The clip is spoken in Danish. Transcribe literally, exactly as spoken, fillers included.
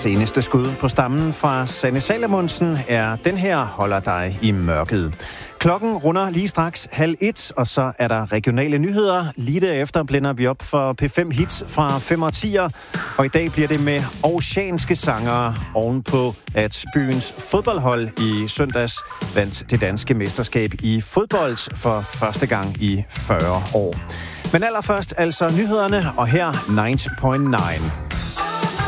seneste skud på stammen fra Sanne Salomonsen er den her holder dig i mørket. Klokken runder lige straks halv et, og så er der regionale nyheder. Lige derefter blænder vi op for P fem hits fra fem og tier, og i dag bliver det med oceanske sangere ovenpå, at byens fodboldhold i søndags vandt det danske mesterskab i fodbold for første gang i fyrre år. Men allerførst altså nyhederne, og her halvfems komma ni.